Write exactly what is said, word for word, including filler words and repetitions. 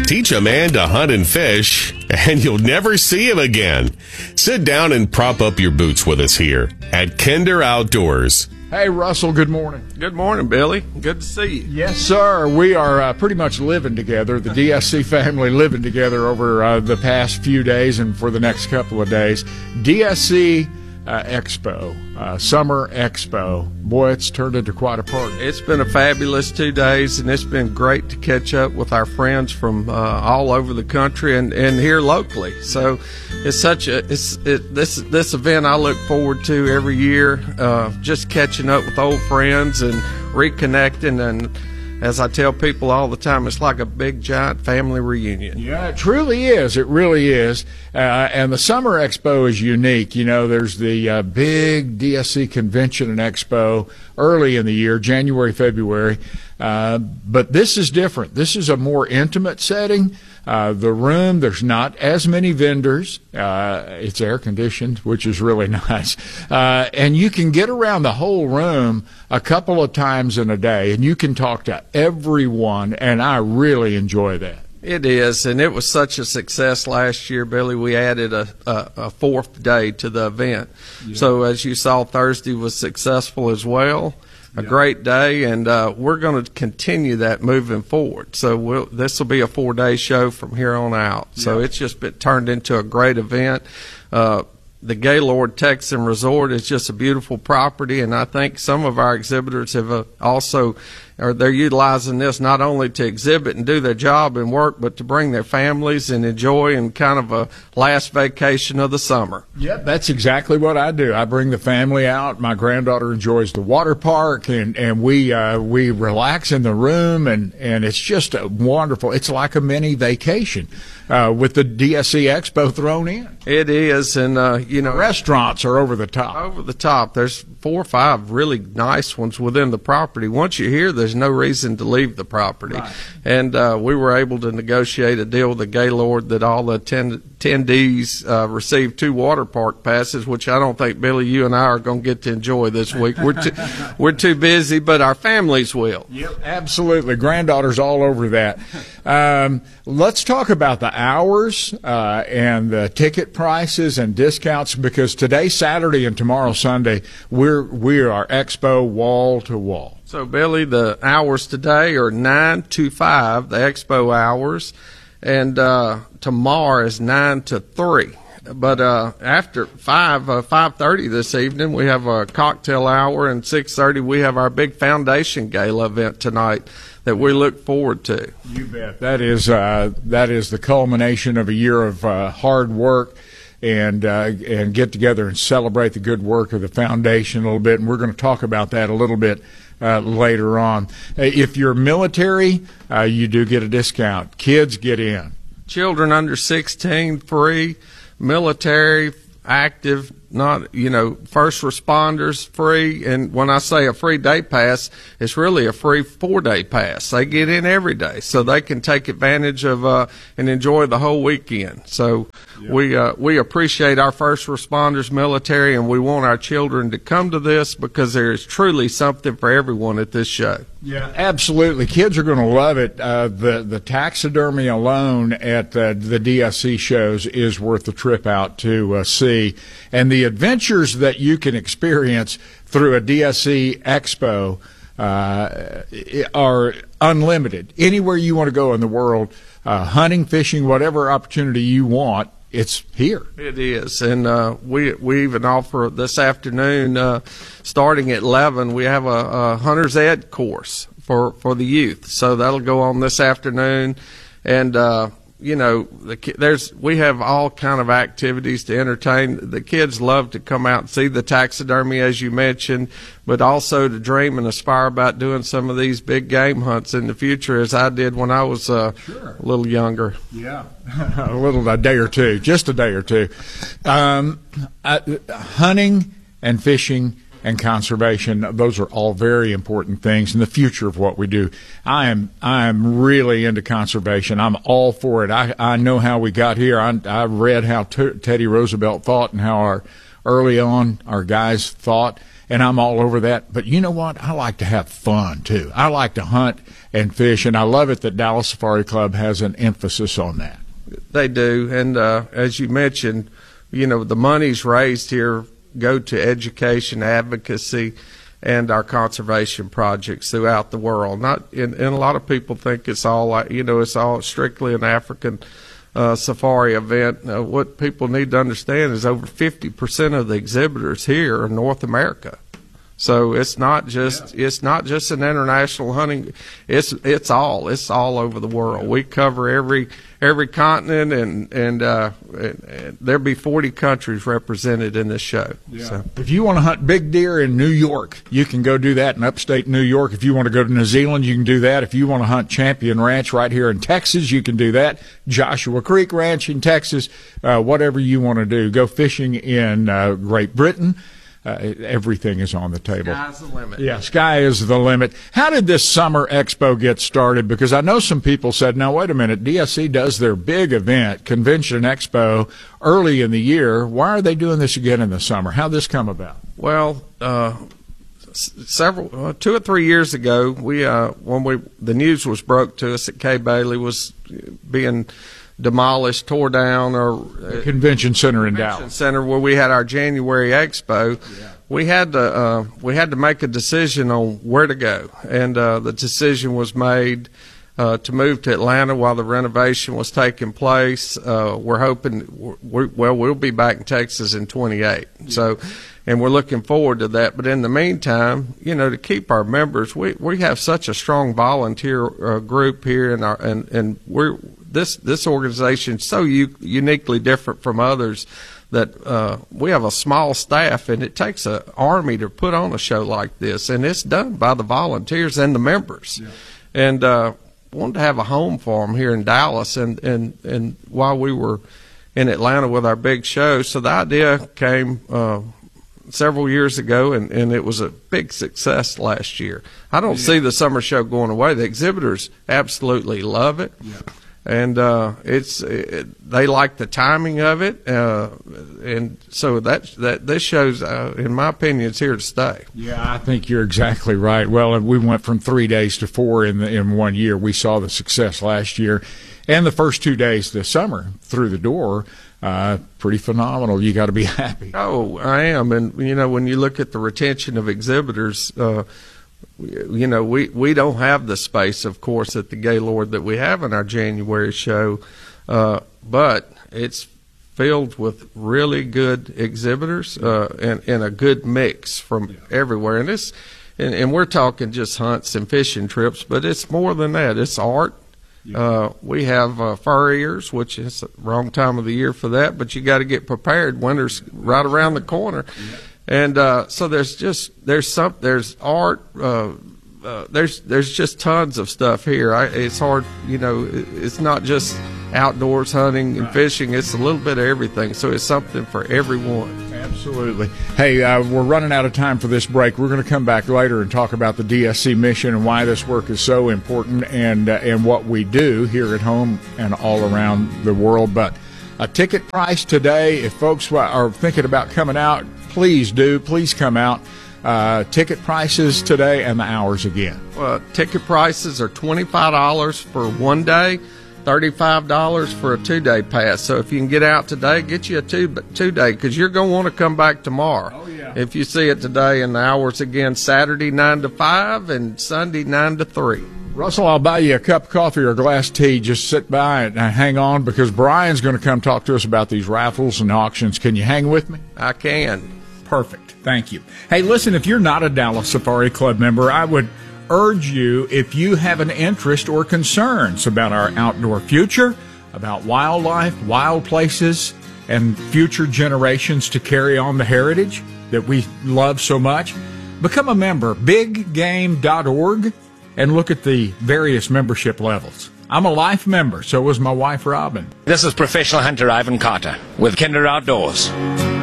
Teach a man to hunt and fish, and you'll never see him again. Sit down and prop up your boots with us here at Kinder Outdoors. Hey, Russell, good morning. Good morning, Billy. Good to see you. Yes, sir. We are uh, pretty much living together, the D S C family living together over uh, the past few days and for the next couple of days. D S C uh, Expo, uh, Summer Expo. Boy, it's turned into quite a party. It's been a fabulous two days, and it's been great to catch up with our friends from uh, all over the country and, and here locally. So it's such a it's it, this this event I look forward to every year. Uh, just catching up with old friends and reconnecting, and as I tell people all the time, it's like a big giant family reunion. Yeah, it truly is. It really is. Uh, and the Summer Expo is unique. You know, there's the uh, big D S C Convention and Expo early in the year, January, February. Uh, but this is different. This is a more intimate setting. Uh, the room, there's not as many vendors. Uh, it's air conditioned, which is really nice. Uh, and you can get around the whole room a couple of times in a day, and you can talk to everyone, and I really enjoy that. It is, and it was such a success last year, Billy. We added a, a, a fourth day to the event. Yeah. So as you saw, Thursday was successful as well. A yeah. great day, and uh, we're going to continue that moving forward. So we'll, this will be a four-day show from here on out. Yeah. So it's just been turned into a great event. Uh, the Gaylord Texan Resort is just a beautiful property, and I think some of our exhibitors have uh, also, or they're utilizing this not only to exhibit and do their job and work, but to bring their families and enjoy and kind of a last vacation of the summer. Yep, that's exactly what I do. I bring the family out. My granddaughter enjoys the water park, and, and we uh, we relax in the room, and, and it's just a wonderful. It's like a mini vacation uh, with the D S C Expo thrown in. It is, and uh, you know, the restaurants are over the top. Over the top. There's four or five really nice ones within the property. Once you're here, there's no reason to leave the property. Right. And uh, we were able to negotiate a deal with the Gaylord that all the attend- attendees uh, receive two water park passes, which I don't think, Billy, you and I are going to get to enjoy this week. We're too, we're too busy, but our families will. Yep, absolutely. Granddaughters all over that. Um, let's talk about the hours uh, and the ticket prices and discounts, because today, Saturday, and tomorrow, Sunday, we're we are Expo wall to wall. So, Billy, the hours today are nine to five, the Expo hours, and uh, tomorrow is nine to three. But uh, after five, uh, five thirty this evening, we have a cocktail hour, and six thirty we have our big Foundation Gala event tonight that we look forward to. You bet. That is uh, that is the culmination of a year of uh, hard work, and uh, and get together and celebrate the good work of the foundation a little bit, and we're going to talk about that a little bit uh, later on. If you're military, uh, you do get a discount. Kids get in. Children under sixteen free. Military, active, not, you know, first responders free. And when I say a free day pass, it's really a free four-day pass. They get in every day, so they can take advantage of uh, and enjoy the whole weekend. So yeah. we uh, we appreciate our first responders, military, and we want our children to come to this, because there is truly something for everyone at this show. Yeah, absolutely. Kids are going to love it. Uh, the the taxidermy alone at uh, the D S C shows is worth the trip out to uh, see, and the adventures that you can experience through a D S C Expo uh, are unlimited. Anywhere you want to go in the world, uh, hunting, fishing, whatever opportunity you want, it's here. It is, and uh, we we even offer this afternoon, uh, starting at eleven, we have a, a hunter's ed course for, for the youth. So that'll go on this afternoon, and uh, you know, the, there's we have all kind of activities to entertain. The kids love to come out and see the taxidermy, as you mentioned, but also to dream and aspire about doing some of these big game hunts in the future, as I did when I was uh, sure. a little younger. Yeah, a little a day or two, just a day or two. Um, uh, hunting and fishing and conservation, those are all very important things in the future of what we do. I am I am really into conservation. I'm all for it. I, I know how we got here. I, I read how t- Teddy Roosevelt thought and how our early on our guys thought, and I'm all over that. But you know what? I like to have fun, too. I like to hunt and fish, and I love it that Dallas Safari Club has an emphasis on that. They do, and uh, as you mentioned, you know, the monies raised here go to education, advocacy, and our conservation projects throughout the world. Not, and, and a lot of people think it's all, like, you know, it's all strictly an African uh, safari event. Uh, what people need to understand is over fifty percent of the exhibitors here are North America. So it's not just yeah. it's not just an international hunting. It's it's all it's all over the world. Yeah. We cover every every continent, and and, uh, and, and there'll be forty countries represented in this show. Yeah. So. If you want to hunt big deer in New York, you can go do that in upstate New York. If you want to go to New Zealand, you can do that. If you want to hunt Champion Ranch right here in Texas, you can do that. Joshua Creek Ranch in Texas, uh, whatever you want to do. Go fishing in uh, Great Britain. Uh, everything is on the table. Sky's the limit. Yeah, sky is the limit. How did this summer expo get started? Because I know some people said, now, wait a minute, D S C does their big event, Convention Expo, early in the year. Why are they doing this again in the summer? How did this come about? Well, uh, several, uh, two or three years ago, we uh, when we the news was broke to us that Kay Bailey was being demolished, tore down, or the convention center in convention Dallas center where we had our January expo. Yeah. We had to uh, we had to make a decision on where to go, and uh, the decision was made uh, to move to Atlanta while the renovation was taking place. Uh, we're hoping, we're, well, we'll be back in Texas in twenty-eight. Yeah. So, and we're looking forward to that. But in the meantime, you know, to keep our members, we we have such a strong volunteer uh, group here, and our and and we're this this organization is so u- uniquely different from others that uh, we have a small staff, and it takes an army to put on a show like this, and it's done by the volunteers and the members. Yeah. And uh, wanted to have a home for them here in Dallas, and and and while we were in Atlanta with our big show, so the idea came Uh, several years ago, and, and it was a big success last year. I don't yeah. see the summer show going away. The exhibitors absolutely love it, yeah. and uh, it's it, they like the timing of it, uh, and so that that this show's, uh, in my opinion, it's here to stay. Yeah, I think you're exactly right. Well, we went from three days to four in the, in one year. We saw the success last year, and the first two days this summer through the door. Uh, pretty phenomenal. You got to be happy. Oh, I am. And, you know, when you look at the retention of exhibitors, uh, you know, we, we don't have the space, of course, at the Gaylord that we have in our January show, uh, but it's filled with really good exhibitors uh, and, and a good mix from yeah. everywhere. And, it's, and, and we're talking just hunts and fishing trips, but it's more than that. It's art. Uh, we have uh, furriers, which is the wrong time of the year for that, but you got to get prepared. Winter's right around the corner, yeah. and uh, so there's just there's some there's art. Uh, uh, there's there's just tons of stuff here. I, it's hard, you know. It's not just outdoors hunting and fishing. It's a little bit of everything. So it's something for everyone. Absolutely. Hey, uh, we're running out of time for this break. We're going to come back later and talk about the D S C mission and why this work is so important, and uh, and what we do here at home and all around the world. But a ticket price today, if folks are thinking about coming out, please do. Please come out. Uh, ticket prices today and the hours again. Well, ticket prices are twenty-five dollars for one day, thirty-five dollars for a two-day pass. So if you can get out today, get you a two, two-day, because you're going to want to come back tomorrow. Oh, yeah. If you see it today, and the hours again, Saturday nine to five and Sunday nine to three. Russell, I'll buy you a cup of coffee or a glass of tea. Just sit by and hang on, because Brian's going to come talk to us about these raffles and auctions. Can you hang with me? I can. Perfect. Thank you. Hey, listen, if you're not a Dallas Safari Club member, I would urge you, if you have an interest or concerns about our outdoor future, about wildlife, wild places, and future generations to carry on the heritage that we love so much, become a member, big game dot org, and look at the various membership levels. I'm a life member, so was my wife, Robin. This is professional hunter Ivan Carter with Kinder Outdoors.